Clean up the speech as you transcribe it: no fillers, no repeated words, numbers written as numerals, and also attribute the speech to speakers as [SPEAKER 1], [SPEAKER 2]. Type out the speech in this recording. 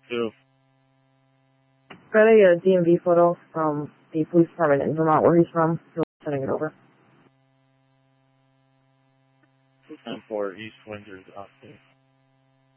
[SPEAKER 1] Who?
[SPEAKER 2] Got a DMV photo from the police department in Vermont where he's from. So sending it over.
[SPEAKER 1] 10-4 East Windsor's update.